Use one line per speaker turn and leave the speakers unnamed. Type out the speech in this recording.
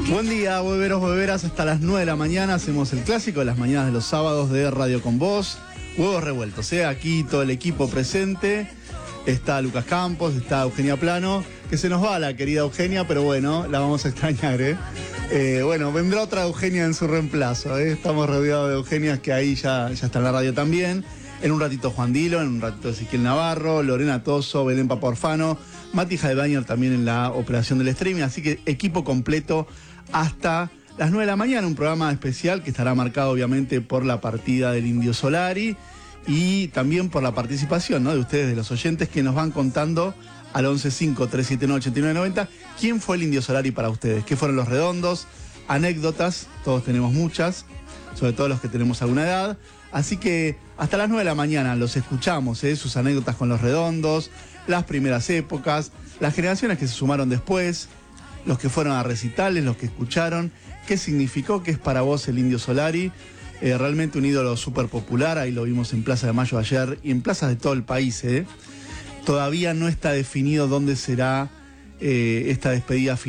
Buen día, boberos, boberas. Hasta las 9 de la mañana hacemos el clásico de las mañanas de los sábados de Radio con Vos. Huevos revueltos, aquí todo el equipo presente. Está Lucas Campos, está Eugenia Plano, que se nos va la querida Eugenia, pero bueno, la vamos a extrañar, bueno, vendrá otra Eugenia en su reemplazo, Estamos rodeados de Eugenias que ahí ya está en la radio también. En un ratito Juan Dilo, en un ratito Ezequiel Navarro, Lorena Toso, Belén Paporfano, Mati Heidebañer también en la operación del streaming, así que equipo completo hasta las 9 de la mañana, un programa especial que estará marcado obviamente por la partida del Indio Solari y también por la participación, de ustedes, de los oyentes que nos van contando al 115-379-8990 quién fue el Indio Solari para ustedes, qué fueron los redondos, anécdotas, todos tenemos muchas, sobre todo los que tenemos alguna edad, así que hasta las 9 de la mañana los escuchamos, sus anécdotas con los redondos, las primeras épocas, las generaciones que se sumaron después, los que fueron a recitales, los que escucharon, qué significó, qué es para vos el Indio Solari, realmente un ídolo súper popular, ahí lo vimos en Plaza de Mayo ayer y en plazas de todo el país, Todavía no está definido dónde será esta despedida final.